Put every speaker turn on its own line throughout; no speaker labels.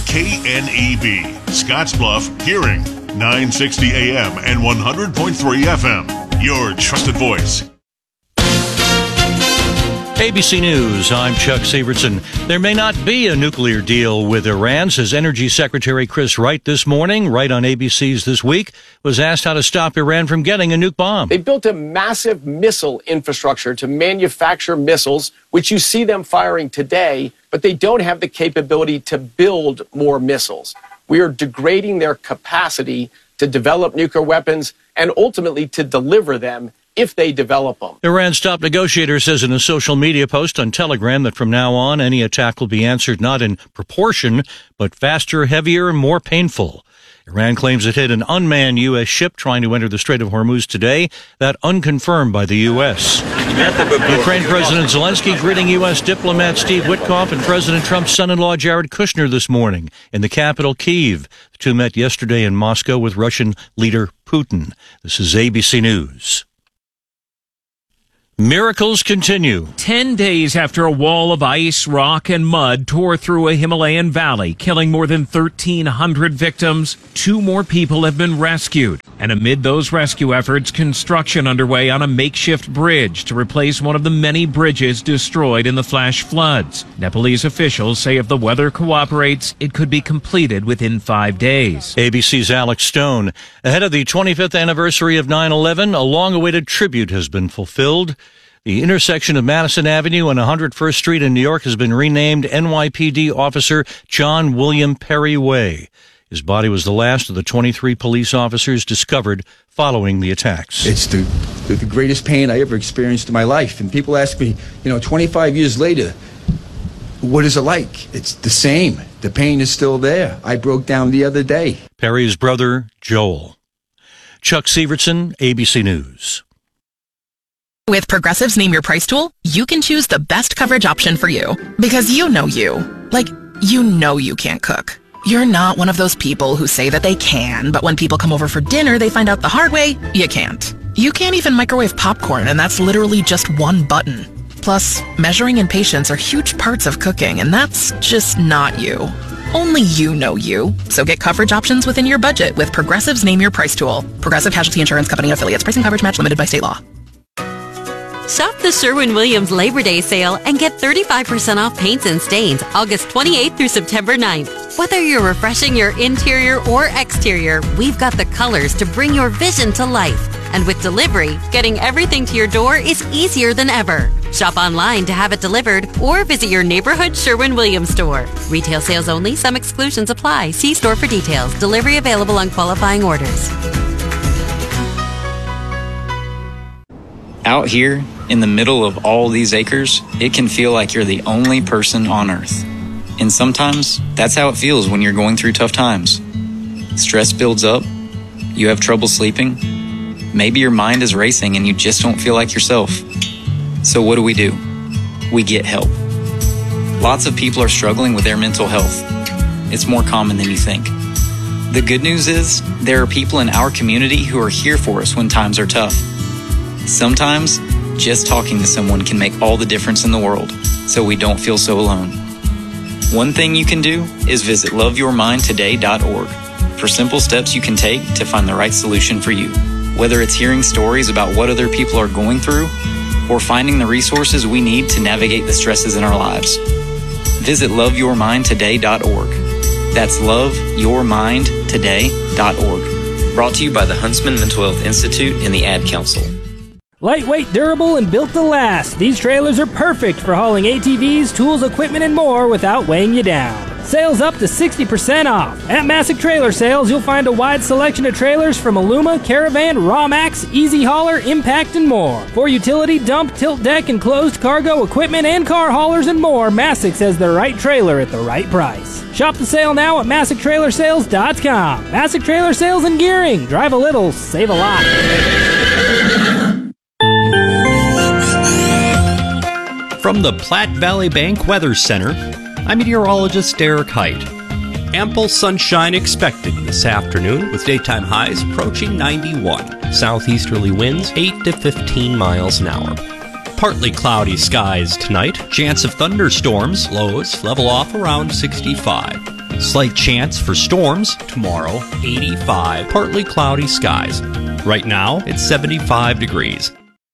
KNEB, Scottsbluff, Hearing, 960 AM and 100.3 FM. Your trusted voice.
ABC News, I'm Chuck Sievertson. There may not be a nuclear deal with Iran, says Energy Secretary Chris Wright this morning. Wright on ABC's This Week was asked how to stop Iran from getting a nuke bomb.
They built a massive missile infrastructure to manufacture missiles, which you see them firing today, but they don't have the capability to build more missiles. We are degrading their capacity to develop nuclear weapons and ultimately to deliver them if they develop them.
Iran's top negotiator says in a social media post on Telegram that from now on, any attack will be answered not in proportion, but faster, heavier, and more painful. Iran claims it hit an unmanned U.S. ship trying to enter the Strait of Hormuz today, that unconfirmed by the U.S. Ukraine President Zelensky greeting U.S. diplomat Steve Witkoff and President Trump's son-in-law Jared Kushner this morning in the capital, Kyiv. The two met yesterday in Moscow with Russian leader Putin. This is ABC News. Miracles continue.
10 days after a wall of ice, rock, and mud tore through a Himalayan valley, killing more than 1,300 victims, 2 more people have been rescued. And amid those rescue efforts, construction underway on a makeshift bridge to replace one of the many bridges destroyed in the flash floods. Nepalese officials say if the weather cooperates, it could be completed within 5 days.
ABC's Alex Stone. Ahead of the 25th anniversary of 9/11, a long-awaited tribute has been fulfilled. The intersection of Madison Avenue and 101st Street in New York has been renamed NYPD Officer John William Perry Way. His body was the last of the 23 police officers discovered following the attacks.
It's the greatest pain I ever experienced in my life. And people ask me, 25 years later, what is it like? It's the same. The pain is still there. I broke down the other day.
Perry's brother, Joel. Chuck Sievertson, ABC News.
With Progressive's Name Your Price tool, you can choose the best coverage option for you. Because you know you. Like, you can't cook. You're not one of those people who say that they can, but when people come over for dinner, they find out the hard way, you can't. You can't even microwave popcorn, and that's literally just one button. Plus, measuring and patience are huge parts of cooking, and that's just not you. Only you know you. So get coverage options within your budget with Progressive's Name Your Price tool. Progressive Casualty Insurance Company and Affiliates. Pricing coverage match limited by state law.
Shop the Sherwin-Williams Labor Day sale and get 35% off paints and stains August 28th through September 9th. Whether you're refreshing your interior or exterior, we've got the colors to bring your vision to life. And with delivery, getting everything to your door is easier than ever. Shop online to have it delivered or visit your neighborhood Sherwin-Williams store. Retail sales only. Some exclusions apply. See store for details. Delivery available on qualifying orders.
Out here, in the middle of all these acres, it can feel like you're the only person on Earth. And sometimes, that's how it feels when you're going through tough times. Stress builds up, you have trouble sleeping, maybe your mind is racing and you just don't feel like yourself. So what do? We get help. Lots of people are struggling with their mental health. It's more common than you think. The good news is, there are people in our community who are here for us when times are tough. Sometimes, just talking to someone can make all the difference in the world, so we don't feel so alone. One thing you can do is visit loveyourmindtoday.org for simple steps you can take to find the right solution for you. Whether it's hearing stories about what other people are going through, or finding the resources we need to navigate the stresses in our lives. Visit loveyourmindtoday.org. That's loveyourmindtoday.org. Brought to you by the Huntsman Mental Health Institute and the Ad Council.
Lightweight, durable, and built to last, these trailers are perfect for hauling ATVs, tools, equipment, and more without weighing you down. Sales up to 60% off. At Massick Trailer Sales, you'll find a wide selection of trailers from Aluma, Caravan, Rawmax, Easy Hauler, Impact, and more. For utility, dump, tilt deck, enclosed cargo, equipment, and car haulers and more, Massick's has the right trailer at the right price. Shop the sale now at MassickTrailerSales.com. Massick Trailer Sales and Gearing. Drive a little, save a lot.
From the Platte Valley Bank Weather Center, I'm meteorologist Derek Height. Ample sunshine expected this afternoon with daytime highs approaching 91. Southeasterly winds 8 to 15 miles an hour. Partly cloudy skies tonight. Chance of thunderstorms. Lows level off around 65. Slight chance for storms. Tomorrow, 85. Partly cloudy skies. Right now, it's 75 degrees.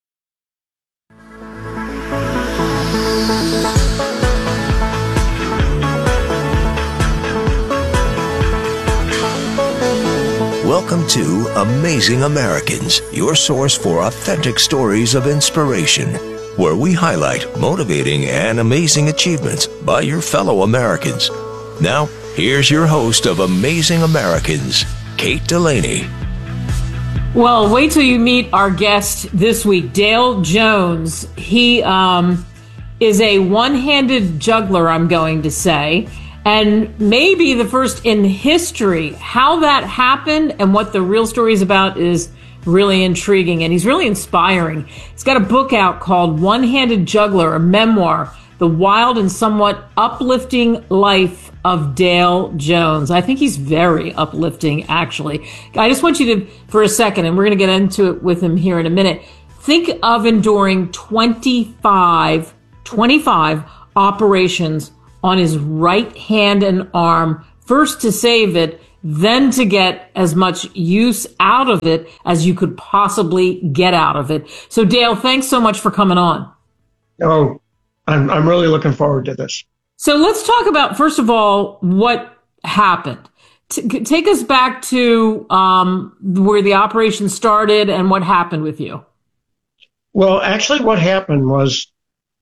Welcome to Amazing Americans, your source for authentic stories of inspiration, where we highlight motivating and amazing achievements by your fellow Americans. Now, here's your host of Amazing Americans, Kate Delaney.
Well, wait till you meet our guest this week, Dale Jones. He is a one-handed juggler, I'm going to say. And maybe the first in history. How that happened and what the real story is about is really intriguing. And he's really inspiring. He's got a book out called One-Handed Juggler, a memoir, The Wild and Somewhat Uplifting Life of Dale Jones. I think he's very uplifting, actually. I just want you to, for a second, and we're going to get into it with him here in a minute, think of enduring 25 operations on his right hand and arm, first to save it, then to get as much use out of it as you could possibly get out of it. So Dale, thanks so much for coming on.
Oh, I'm really looking forward to this.
So let's talk about, first of all, what happened. Take us back to where the operation started and what happened with you.
Well, actually what happened was,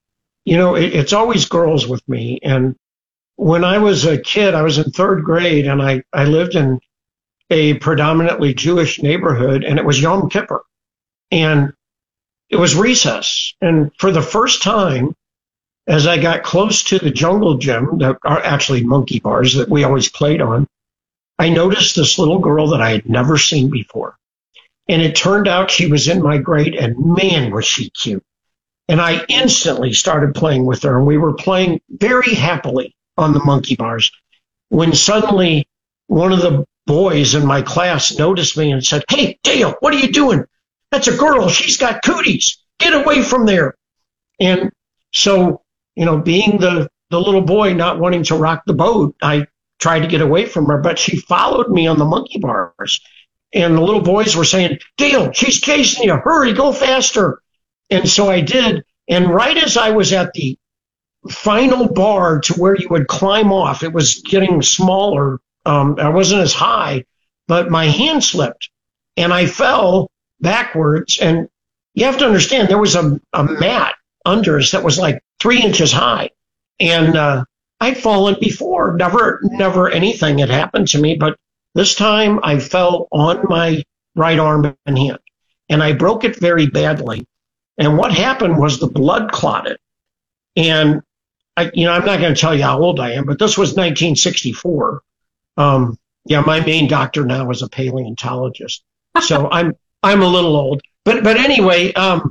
it's always girls with me. And when I was a kid, I was in third grade and I lived in a predominantly Jewish neighborhood, and it was Yom Kippur. And it was recess. And for the first time, as I got close to the jungle gym, that are actually monkey bars that we always played on, I noticed this little girl that I had never seen before. And it turned out she was in my grade, and man, was she cute. And I instantly started playing with her, and we were playing very happily on the monkey bars when suddenly one of the boys in my class noticed me and said, "Hey, Dale, what are you doing? That's a girl. She's got cooties. Get away from there." And so, being the little boy not wanting to rock the boat, I tried to get away from her, but she followed me on the monkey bars. And the little boys were saying, "Dale, she's chasing you. Hurry, go faster." And so I did. And right as I was at the final bar to where you would climb off, it was getting smaller. I wasn't as high, but my hand slipped and I fell backwards. And you have to understand, there was a mat under us that was like 3 inches high. And I'd fallen before. Never anything had happened to me. But this time I fell on my right arm and hand. And I broke it very badly. And what happened was the blood clotted. And, I'm not going to tell you how old I am, but this was 1964. My main doctor now is a paleontologist. So I'm a little old. But anyway,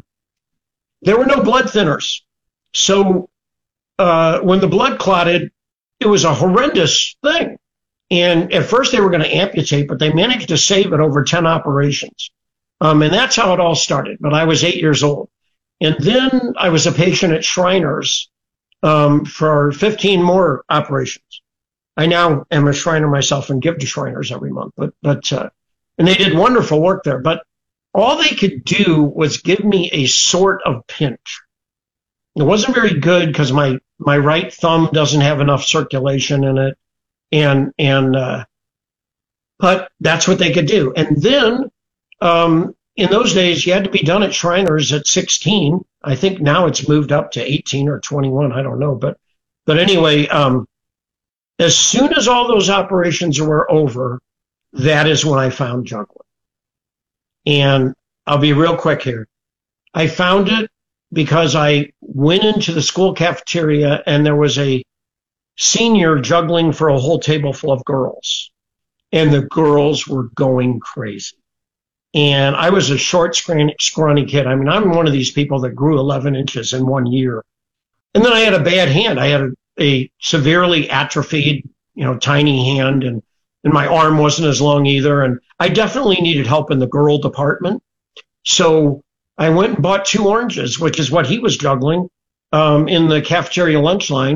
there were no blood thinners. So when the blood clotted, it was a horrendous thing. And at first they were going to amputate, but they managed to save it over 10 operations. And that's how it all started. But I was 8 years old. And then I was a patient at Shriners for 15 more operations. I now am a Shriner myself and give to Shriners every month. But and they did wonderful work there. But all they could do was give me a sort of pinch. It wasn't very good because my right thumb doesn't have enough circulation in it. But that's what they could do. And then, in those days, you had to be done at Shriners at 16. I think now it's moved up to 18 or 21. I don't know. But anyway, as soon as all those operations were over, that is when I found juggling. And I'll be real quick here. I found it because I went into the school cafeteria and there was a senior juggling for a whole table full of girls. And the girls were going crazy. And I was a short, scrawny kid. I mean, I'm one of these people that grew 11 inches in 1 year. And then I had a bad hand. I had a severely atrophied, tiny hand, and my arm wasn't as long either. And I definitely needed help in the girl department. So I went and bought 2 oranges, which is what he was juggling, in the cafeteria lunch line.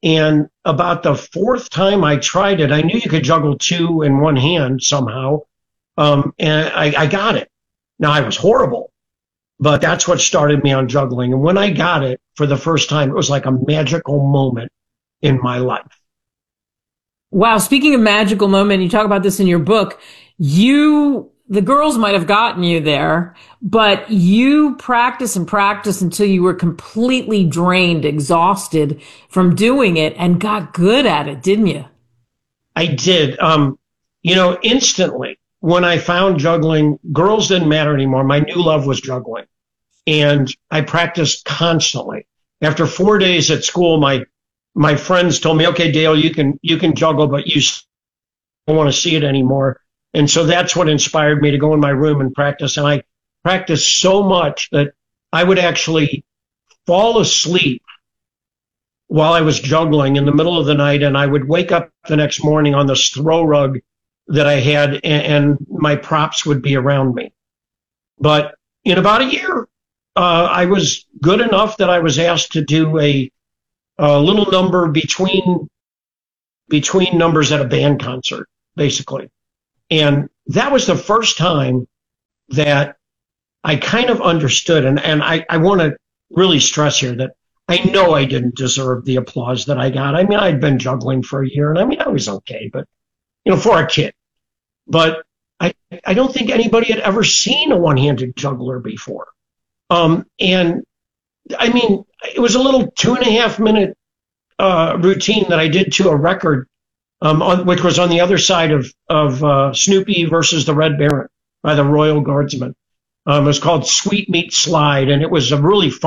And about the fourth time I tried it, I knew you could juggle two in one hand somehow. And I got it. Now, I was horrible, but that's what started me on juggling. And when I got it for the first time, it was like a magical moment in my life.
Wow. Speaking of magical moment, you talk about this in your book. The girls might have gotten you there, but you practice and practice until you were completely drained, exhausted from doing it, and got good at it, didn't you?
I did. Instantly when I found juggling, girls didn't matter anymore. My new love was juggling, and I practiced constantly. After 4 days at school, my friends told me, "Okay, Dale, you can juggle, but you don't want to see it anymore." And so that's what inspired me to go in my room and practice. And I practiced so much that I would actually fall asleep while I was juggling in the middle of the night. And I would wake up the next morning on this throw rug that I had, and my props would be around me. But in about a year, I was good enough that I was asked to do a little number between numbers at a band concert, basically. And that was the first time that I kind of understood. And I want to really stress here that I know I didn't deserve the applause that I got. I mean, I'd been juggling for a year, and I mean, I was okay, but, for a kid. But I don't think anybody had ever seen a one-handed juggler before. And I mean, it was a little 2.5 minute routine that I did to a record, which was on the other side of Snoopy versus the Red Baron by the Royal Guardsmen. It was called Sweet Meat Slide, and it was a really fun